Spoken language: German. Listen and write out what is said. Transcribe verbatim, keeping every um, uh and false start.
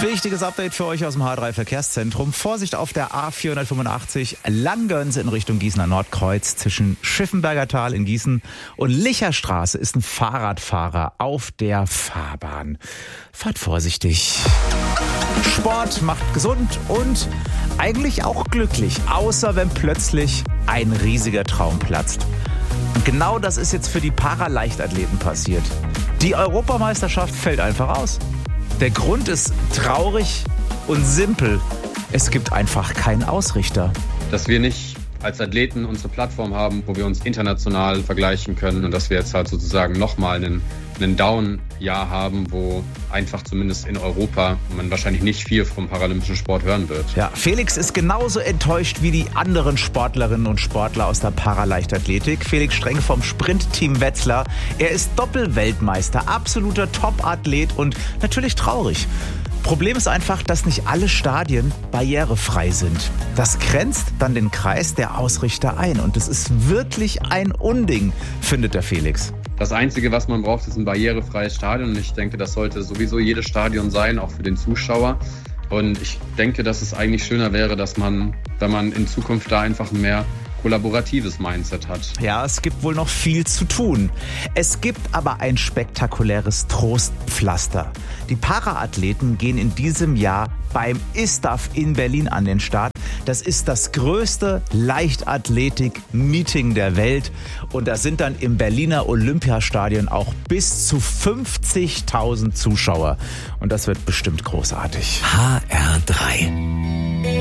Wichtiges Update für euch aus dem H drei Verkehrszentrum. Vorsicht auf der A vierhundertfünfundachtzig Langgöns in Richtung Gießener Nordkreuz. Zwischen Schiffenberger Tal in Gießen und Licherstraße ist ein Fahrradfahrer auf der Fahrbahn. Fahrt vorsichtig. Sport macht gesund und eigentlich auch glücklich, außer wenn plötzlich ein riesiger Traum platzt. Und genau das ist jetzt für die Paraleichtathleten passiert. Die Europameisterschaft fällt einfach aus. Der Grund ist traurig und simpel. Es gibt einfach keinen Ausrichter. Dass wir nicht als Athleten unsere Plattform haben, wo wir uns international vergleichen können und dass wir jetzt halt sozusagen nochmal einen, einen Down-Jahr haben, wo einfach zumindest in Europa man wahrscheinlich nicht viel vom paralympischen Sport hören wird. Ja, Felix ist genauso enttäuscht wie die anderen Sportlerinnen und Sportler aus der Paraleichtathletik. Felix Streng vom Sprintteam Wetzlar. Er ist Doppelweltmeister, absoluter Top-Athlet und natürlich traurig. Problem ist einfach, dass nicht alle Stadien barrierefrei sind. Das grenzt dann den Kreis der Ausrichter ein und es ist wirklich ein Unding, findet der Felix. Das Einzige, was man braucht, ist ein barrierefreies Stadion und ich denke, das sollte sowieso jedes Stadion sein, auch für den Zuschauer. Und ich denke, dass es eigentlich schöner wäre, dass man, wenn man in Zukunft da einfach mehr kollaboratives Mindset hat. Ja, es gibt wohl noch viel zu tun. Es gibt aber ein spektakuläres Trostpflaster. Die Paraathleten gehen in diesem Jahr beim I S T A F in Berlin an den Start. Das ist das größte Leichtathletik-Meeting der Welt. Und da sind dann im Berliner Olympiastadion auch bis zu fünfzigtausend Zuschauer. Und das wird bestimmt großartig. H R drei